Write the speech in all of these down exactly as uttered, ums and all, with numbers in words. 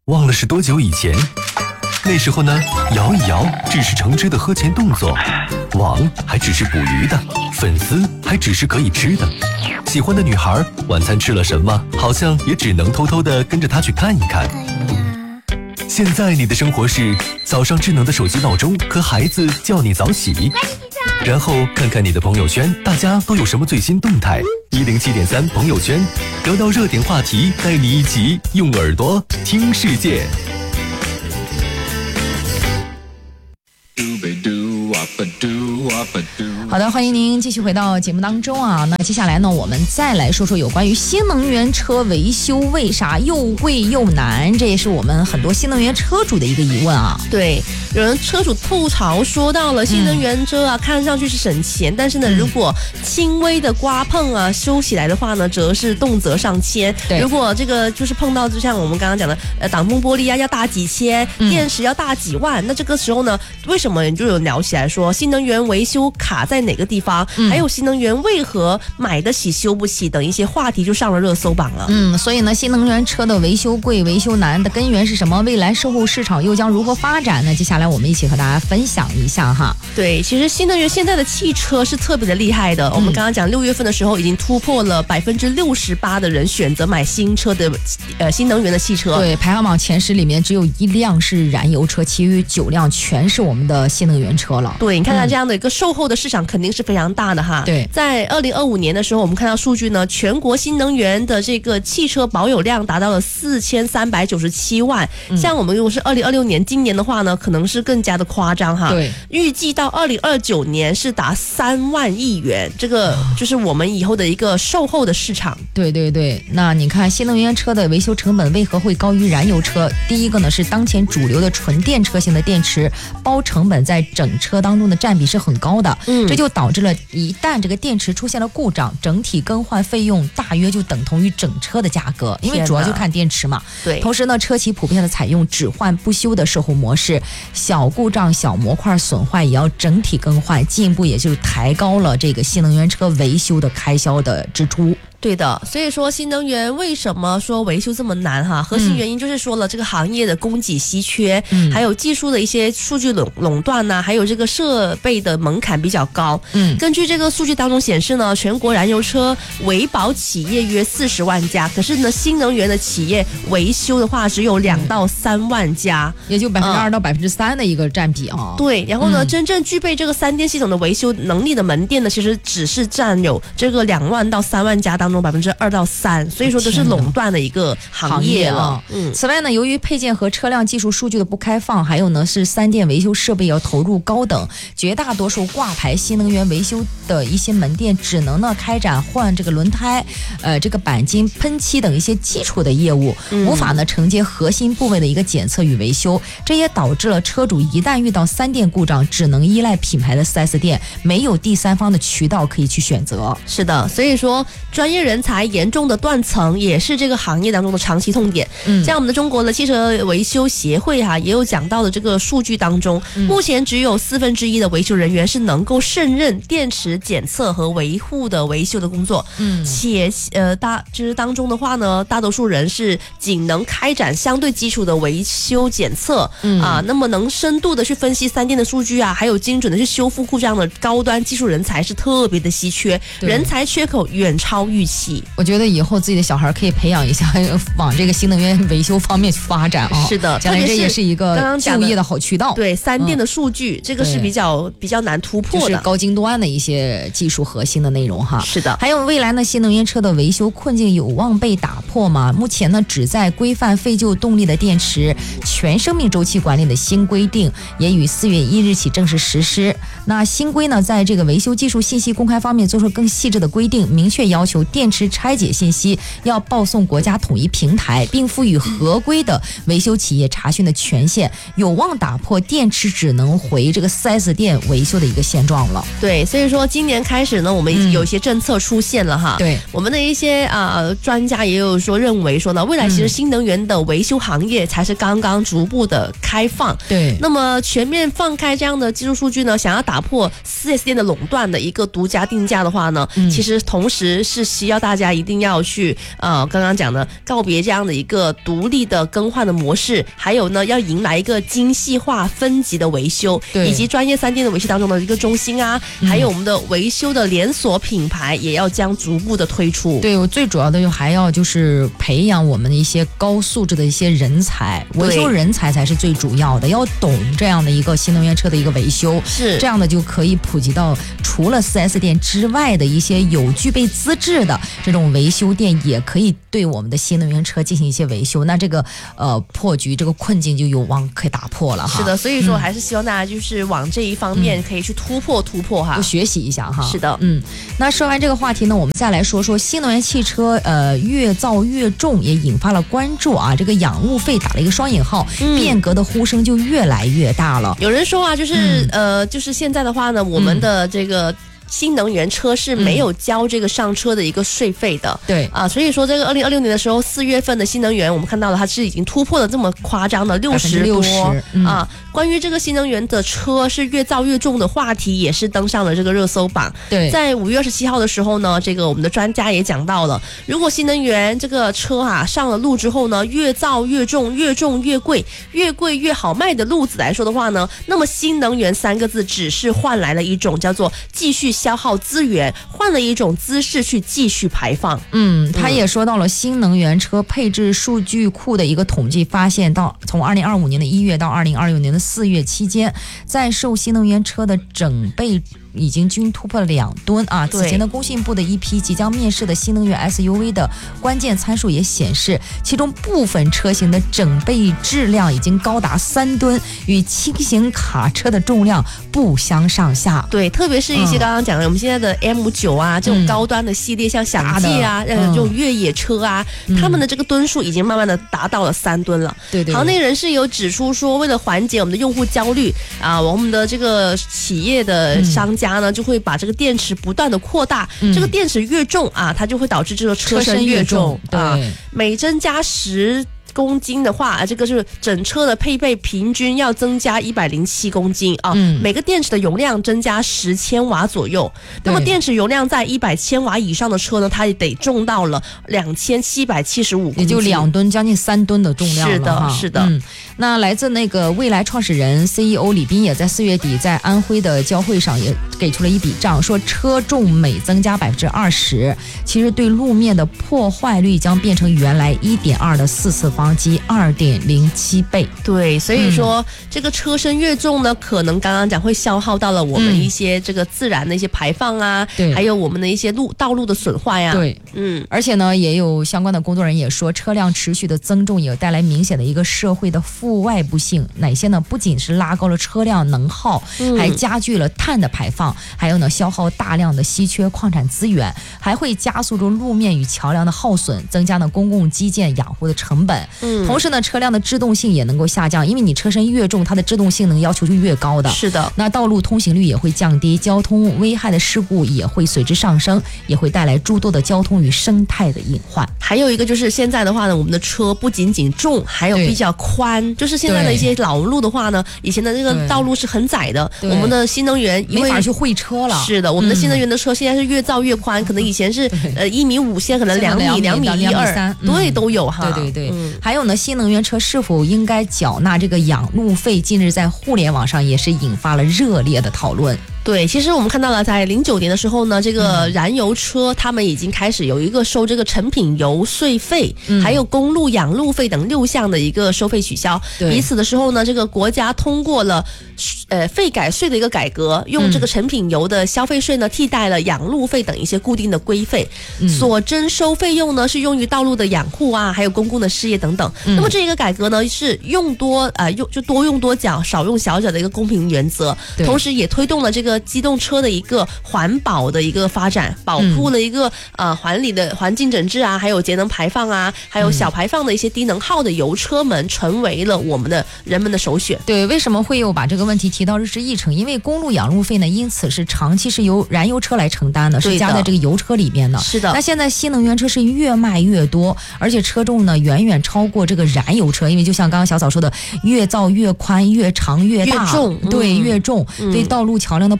忘了是多久以前。那时候呢，摇一摇只是橙汁的喝前动作，网还只是捕鱼的，粉丝还只是可以吃的。喜欢的女孩晚餐吃了什么，好像也只能偷偷的跟着她去看一看。现在你的生活是早上智能的手机闹钟和孩子叫你早起，然后看看你的朋友圈，大家都有什么最新动态。一零七点三朋友圈，聊聊热点话题，带你一起用耳朵听世界。 好的，欢迎您继续回到节目当中啊。那接下来呢，我们再来说说有关于新能源车维修为啥又贵又难，这也是我们很多新能源车主的一个疑问啊。 对，有人车主吐槽说到了新能源车啊，嗯、看上去是省钱，但是呢，如果轻微的刮碰啊修起来的话呢，则是动辄上千。如果这个就是碰到，就像我们刚刚讲的，呃，挡风玻璃啊要大几千，嗯、电池要大几万，那这个时候呢，为什么就有聊起来说新能源维修卡在哪个地方？嗯、还有新能源为何买得起修不起等一些话题就上了热搜榜了。 嗯，所以呢，新能源车的维修贵、维修难的根源是什么？未来售后市场又将如何发展呢？接下来我们一起和大家分享一下哈。 对，其实新能源现在的汽车是特别的厉害的。嗯、我们刚刚讲六月份的时候，已经突破了百分之六十八的人选择买新车的呃新能源的汽车。 对，排行榜前十里面只有一辆是燃油车，其余九辆全是我们的新能源车了。 对，你看看这样的一个售后的市场肯定是非常大的哈。 对， 在二零二五年的时候，我们看到数据呢，全国新能源的这个汽车保有量达到了四千三百九十七万。嗯、像我们如果是二零二六年，今年的话呢，可能是更加的夸张哈。 对， 预计到二零二九年是达三万亿元，这个就是我们以后的一个售后的市场。 对对对，那你看新能源车的维修成本为何会高于燃油车？第一个呢是当前主流的纯电车型的电池包成本在整车当中的占比是很高的，嗯，这就导致了一旦这个电池出现了故障，整体更换费用大约就等同于整车的价格，因为主要就看电池嘛。 对， 同时呢，车企普遍的采用只换不修的售后模式，小故障、小模块损坏也要整体更换，进一步也就抬高了这个新能源车维修的开销的支出。 对的，所以说新能源为什么说维修这么难哈？核心原因就是说了这个行业的供给稀缺，嗯、还有技术的一些数据垄垄断呐、啊，还有这个设备的门槛比较高。嗯，根据这个数据当中显示呢，全国燃油车维保企业约四十万家，可是呢，新能源的企业维修的话只有两到三万家， 嗯、也就百分之二到百分之三的一个占比啊。 对，然后呢，嗯、真正具备这个三电系统的维修能力的门店呢，其实只是占有这个两万到三万家当中百分之二到三，所以说都是垄断的一个行业了。 嗯，此外呢，由于配件和车辆技术数据的不开放，还有呢是三电维修设备要投入高等，绝大多数挂牌新能源维修的一些门店只能呢开展换这个轮胎、呃这个钣金、喷漆等一些基础的业务，嗯、无法呢承接核心部位的一个检测与维修，这也导致了车主一旦遇到三电故障，只能依赖品牌的 四 S 店，没有第三方的渠道可以去选择。 是的，所以说专业人才严重的断层也是这个行业当中的长期痛点。嗯，像我们的中国的汽车维修协会哈、啊，也有讲到的这个数据当中，嗯、目前只有四分之一的维修人员是能够胜任电池检测和维护的维修的工作。嗯，且呃大就是当中的话呢，大多数人是仅能开展相对基础的维修检测。嗯啊，那么能深度的去分析三电的数据啊，还有精准的去修复故障的高端技术人才是特别的稀缺，人才缺口远超预期。 我觉得以后自己的小孩可以培养一下，往这个新能源维修方面去发展啊。 是的， 将来这也是一个就业的好渠道。 对，三电的数据，嗯、这个是比较比较难突破的， 就是高精端的一些技术核心的内容哈。 是的， 还有未来呢，新能源车的维修困境有望被打破吗？目前呢，旨在规范废旧动力的电池全生命周期管理的新规定，也于四月一日起正式实施。那新规呢，在这个维修技术信息公开方面做出更细致的规定，明确要求电池拆解信息要报送国家统一平台，并赋予合规的维修企业查询的权限，有望打破电池只能回这个 四 S 店维修的一个现状了。 对，所以说今年开始呢，我们有一些政策出现了哈。 嗯、对， 我们的一些啊、呃、专家也有说认为说呢，未来其实新能源的维修行业才是刚刚逐步的开放。 对， 那么全面放开这样的技术数据呢，想要打破 四 S 店的垄断的一个独家定价的话呢，嗯、其实同时是希期要大家一定要去呃，刚刚讲的告别这样的一个独立的更换的模式，还有呢要迎来一个精细化分级的维修，以及专业三店的维修当中的一个中心啊，嗯、还有我们的维修的连锁品牌也要将逐步的推出。 对，我最主要的就还要就是培养我们的一些高素质的一些人才，维修人才才是最主要的，要懂这样的一个新能源车的一个维修， 是这样的就可以普及到除了 四 S 店之外的一些有具备资质的这种维修店，也可以对我们的新能源车进行一些维修。那这个呃破局这个困境就有望可以打破了哈。 是的，所以说还是希望大家就是往这一方面可以去突破突破哈， 多学习一下哈。 是的， 嗯，那说完这个话题呢，我们再来说说新能源汽车呃越造越重，也引发了关注啊。这个养路费打了一个双引号，嗯、变革的呼声就越来越大了。 有人说啊，就是、嗯、呃，就是现在的话呢，我们的这个。新能源车是没有交这个上车的一个税费的， 对、 嗯、啊，所以说这个二零二六年的时候，四月份的新能源，我们看到了它是已经突破了这么夸张的六十多、嗯、啊。关于这个新能源的车是越造越重的话题，也是登上了这个热搜榜。 对， 在五月二十七号的时候呢，这个我们的专家也讲到了，如果新能源这个车啊上了路之后呢，越造越重，越重越贵，越贵越好卖的路子来说的话呢，那么新能源三个字只是换来了一种叫做继续消耗资源，换了一种姿势去继续排放。 嗯，他也说到了新能源车配置数据库的一个统计，发现到从二零二五年的一月到二零二六年的四月期间，在售新能源车的整备已经均突破了两吨啊！此前的工信部的一批即将面世的新能源 S U V 的关键参数也显示，其中部分车型的整备质量已经高达三吨，与轻型卡车的重量不相上下。 对，特别是一些刚刚讲的、嗯、我们现在的 M 九 啊，这种高端的系列，嗯、像享界啊，呃，这种越野车啊，嗯、他们的这个吨数已经慢慢的达到了三吨了。 对 对, 对。 行内人士有指出说，为了缓解我们的用户焦虑啊，我们的这个企业的商家。呢就会把这个电池不断的扩大、嗯、这个电池越重啊，它就会导致这个车身越重， 对啊，每增加十公斤的话，这个是整车的配备平均要增加一百零七公斤啊、嗯，每个电池的容量增加十千瓦左右。那么电池容量在一百千瓦以上的车呢，它也得重到了两千七百七十五公斤， 也就两吨，将近三吨的重量了。 是的，是的。 嗯，那来自那个蔚来创始人 C E O 李斌也在四月底在安徽的交会上也给出了一笔账，说车重每增加百分之二十，其实对路面的破坏率将变成原来一点二的四次方。及二点零七倍。 对，所以说、嗯、这个车身越重呢，可能刚刚讲会消耗到了我们一些这个自然的一些排放啊， 对、嗯， 还有我们的一些路道路的损坏啊。 对，嗯，而且呢，也有相关的工作人员也说，车辆持续的增重也带来明显的一个社会的负外部性。哪些呢？不仅是拉高了车辆能耗，嗯、还加剧了碳的排放，还有呢，消耗大量的稀缺矿产资源，还会加速着路面与桥梁的耗损，增加了公共基建养护的成本。嗯，同时呢，车辆的制动性也能够下降，因为你车身越重，它的制动性能要求就越高的。 是的， 那道路通行率也会降低，交通危害的事故也会随之上升，也会带来诸多的交通与生态的隐患。 还有一个就是现在的话呢，我们的车不仅仅重，还有比较宽。就是现在的一些老路的话呢，以前的这个道路是很窄的，我们的新能源因为没法去会车了。 是的，我们的新能源的车现在是越造越宽，嗯、可能以前是呃一米五，现在可能两米、两米一二，对，都有哈。 对对对， 嗯、 还有呢，新能源车是否应该缴纳这个养路费？近日在互联网上也是引发了热烈的讨论。 对，其实我们看到了，在零九年的时候呢，这个燃油车他们已经开始有一个收这个成品油税费，嗯、还有公路养路费等六项的一个收费取消。以此的时候呢，这个国家通过了呃费改税的一个改革，用这个成品油的消费税呢替代了养路费等一些固定的规费，嗯、所征收费用呢是用于道路的养护啊，还有公共的事业等等。嗯、那么这个改革呢是用多呃用就多用多缴，少用少缴的一个公平原则，同时也推动了这个机动车的一个环保的一个发展，保护了一个、嗯、呃环里的环境整治啊，还有节能排放啊，还有小排放的一些低能耗的油车们，成为了我们的人们的首选。 对，为什么会有把这个问题提到日志议程？因为公路养路费呢，因此是长期是由燃油车来承担的，是加在这个油车里边的。 是的。 那现在新能源车是越卖越多，而且车重呢远远超过这个燃油车，因为就像刚刚小嫂说的，越造越宽、越长越大、 越重， 对，越重， 嗯、 对道路桥梁的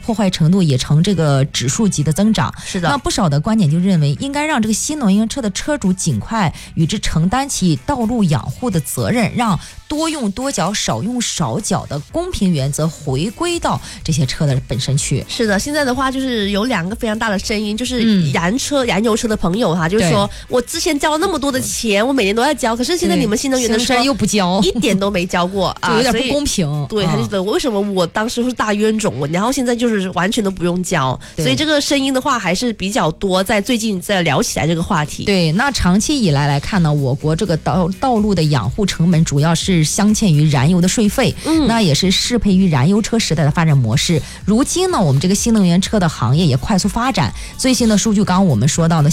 破坏程度也呈这个指数级的增长。 是的， 那不少的观点就认为，应该让这个新能源车的车主尽快与之承担起道路养护的责任，让多用多脚少用少脚的公平原则回归到这些车的本身去。 是的，现在的话就是有两个非常大的声音，就是燃车、嗯、燃油车的朋友哈，就是说我之前交了那么多的钱，我每年都在交，可是现在你们新能源的车又不交， 一点都没交过啊，有点不公平。 对，他就觉得为什么我当时是大冤种，然后现在就是完全都不用交，所以这个声音的话还是比较多，在最近在聊起来这个话题。 对，那长期以来来看呢，我国这个道道路的养护成本主要是镶嵌于燃油的税费，嗯，那也是适配于燃油车时代的发展模式。如今呢，我们这个新能源车的行业也快速发展，最新的数据刚刚我们说到呢，